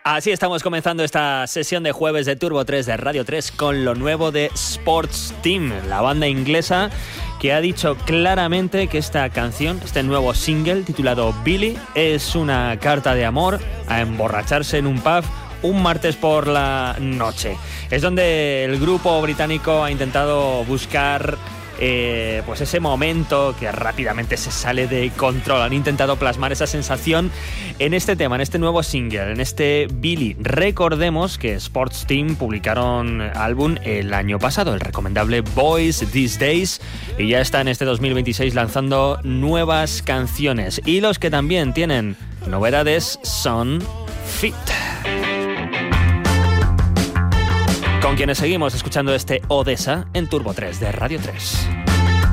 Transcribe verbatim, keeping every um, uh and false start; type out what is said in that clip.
Así estamos comenzando esta sesión de jueves de Turbo tres de Radio tres con lo nuevo de Sports Team, la banda inglesa que ha dicho claramente que esta canción, este nuevo single titulado Billy, es una carta de amor a emborracharse en un pub un martes por la noche. Es donde el grupo británico ha intentado buscar eh, pues ese momento que rápidamente se sale de control. Han intentado plasmar esa sensación en este tema, en este nuevo single, en este Billy. Recordemos que Sports Team publicaron álbum el año pasado, el recomendable Boys These Days, y ya está en este dos mil veintiséis lanzando nuevas canciones. Y los que también tienen novedades son Fit, con quienes seguimos escuchando este Odessa en Turbo tres de Radio tres.